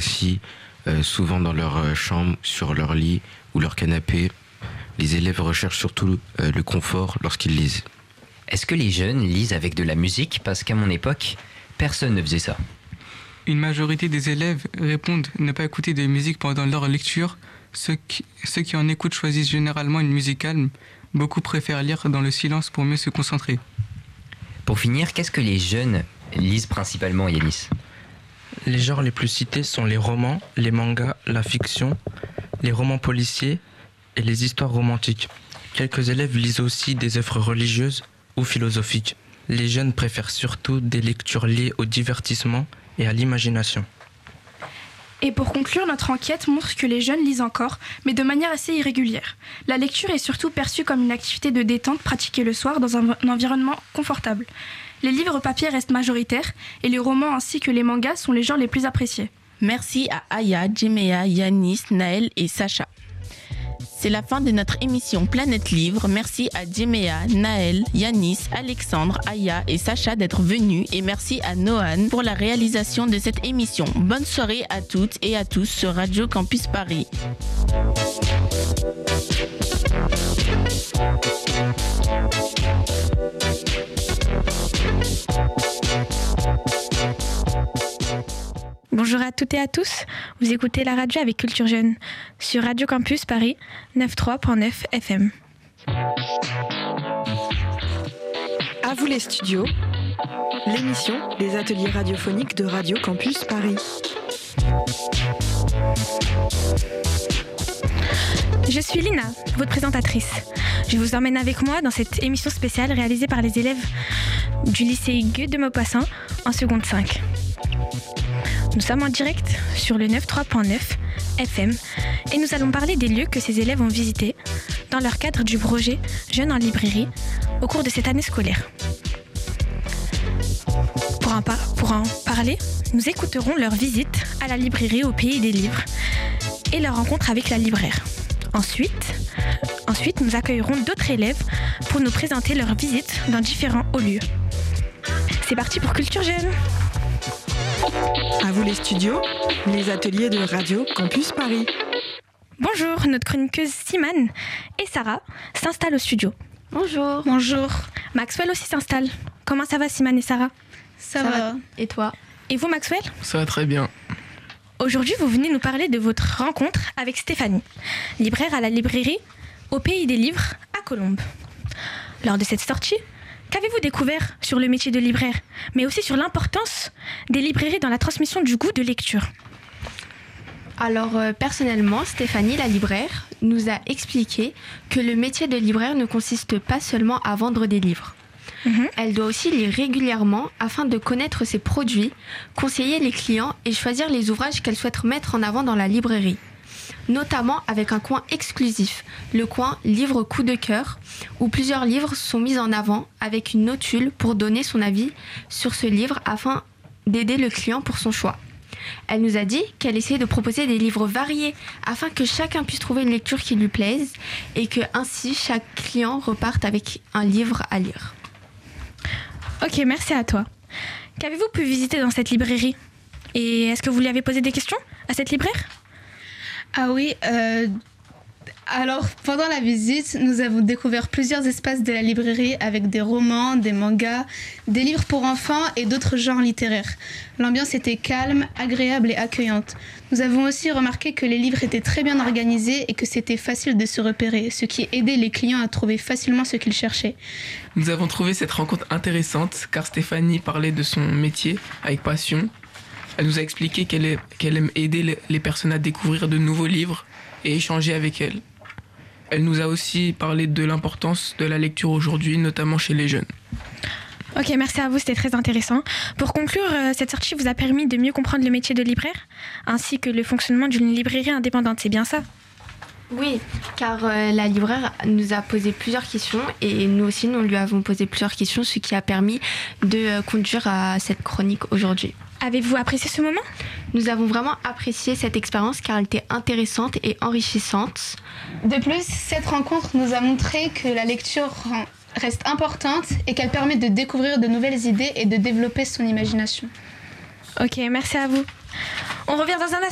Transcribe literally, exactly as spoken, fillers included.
assis, euh, souvent dans leur euh, chambre, sur leur lit ou leur canapé. Les élèves recherchent surtout euh, le confort lorsqu'ils lisent. Est-ce que les jeunes lisent avec de la musique? Parce qu'à mon époque, personne ne faisait ça. Une majorité des élèves répondent ne pas écouter de musique pendant leur lecture. Ceux qui, ceux qui en écoutent choisissent généralement une musique calme. Beaucoup préfèrent lire dans le silence pour mieux se concentrer. Pour finir, qu'est-ce que les jeunes lisent principalement, Yanis? Les genres les plus cités sont les romans, les mangas, la fiction, les romans policiers et les histoires romantiques. Quelques élèves lisent aussi des œuvres religieuses ou philosophiques. Les jeunes préfèrent surtout des lectures liées au divertissement et à l'imagination. Et pour conclure, notre enquête montre que les jeunes lisent encore, mais de manière assez irrégulière. La lecture est surtout perçue comme une activité de détente pratiquée le soir dans un, un environnement confortable. Les livres papier restent majoritaires et les romans ainsi que les mangas sont les genres les plus appréciés. Merci à Aya, Djemea, Yanis, Naël et Sacha. C'est la fin de notre émission Planète Livre. Merci à Djemea, Naël, Yanis, Alexandre, Aya et Sacha d'être venus et merci à Noan pour la réalisation de cette émission. Bonne soirée à toutes et à tous sur Radio Campus Paris. Bonjour à toutes et à tous, vous écoutez la radio avec Culture Jeune sur Radio Campus Paris quatre-vingt-treize virgule neuf F M. À vous les studios, l'émission des ateliers radiophoniques de Radio Campus Paris. Je suis Lina, votre présentatrice. Je vous emmène avec moi dans cette émission spéciale réalisée par les élèves du lycée Gueux de Maupassant en seconde cinq. Nous sommes en direct sur le quatre-vingt-treize virgule neuf F M et nous allons parler des lieux que ces élèves ont visités dans leur cadre du projet Jeunes en librairie au cours de cette année scolaire. Pour en, par- pour en parler, nous écouterons leur visite à la librairie au Pays des Livres et leur rencontre avec la libraire. Ensuite, ensuite, nous accueillerons d'autres élèves pour nous présenter leur visite dans différents hauts lieux. C'est parti pour Culture Jeune! À vous les studios, les ateliers de Radio Campus Paris. Bonjour, notre chroniqueuse Simane et Sarah s'installent au studio. Bonjour. Bonjour. Maxwell aussi s'installe. Comment ça va Simane et Sarah? Ça, ça va. va. Et toi? Et vous Maxwell? Ça va très bien. Aujourd'hui, vous venez nous parler de votre rencontre avec Stéphanie, libraire à la librairie au Pays des Livres à Colombes. Lors de cette sortie, qu'avez-vous découvert sur le métier de libraire, mais aussi sur l'importance des librairies dans la transmission du goût de lecture? Alors euh, personnellement, Stéphanie, la libraire, nous a expliqué que le métier de libraire ne consiste pas seulement à vendre des livres. Mmh. Elle doit aussi lire régulièrement afin de connaître ses produits, conseiller les clients et choisir les ouvrages qu'elle souhaite mettre en avant dans la librairie. Notamment avec un coin exclusif, le coin livre coup de cœur, où plusieurs livres sont mis en avant avec une notule pour donner son avis sur ce livre afin d'aider le client pour son choix. Elle nous a dit qu'elle essayait de proposer des livres variés afin que chacun puisse trouver une lecture qui lui plaise et que ainsi chaque client reparte avec un livre à lire. Ok, merci à toi. Qu'avez-vous pu visiter dans cette librairie? Et est-ce que vous lui avez posé des questions à cette libraire? Ah oui, euh, alors pendant la visite, nous avons découvert plusieurs espaces de la librairie avec des romans, des mangas, des livres pour enfants et d'autres genres littéraires. L'ambiance était calme, agréable et accueillante. Nous avons aussi remarqué que les livres étaient très bien organisés et que c'était facile de se repérer, ce qui aidait les clients à trouver facilement ce qu'ils cherchaient. Nous avons trouvé cette rencontre intéressante car Stéphanie parlait de son métier avec passion. Elle nous a expliqué qu'elle, est, qu'elle aime aider les personnes à découvrir de nouveaux livres et échanger avec elles. Elle nous a aussi parlé de l'importance de la lecture aujourd'hui, notamment chez les jeunes. Ok, merci à vous, c'était très intéressant. Pour conclure, cette sortie vous a permis de mieux comprendre le métier de libraire, ainsi que le fonctionnement d'une librairie indépendante, c'est bien ça? Oui, car euh, la libraire nous a posé plusieurs questions et nous aussi, nous lui avons posé plusieurs questions, ce qui a permis de euh, conduire à cette chronique aujourd'hui. Avez-vous apprécié ce moment? Nous avons vraiment apprécié cette expérience car elle était intéressante et enrichissante. De plus, cette rencontre nous a montré que la lecture reste importante et qu'elle permet de découvrir de nouvelles idées et de développer son imagination. Ok, merci à vous. On revient dans un instant.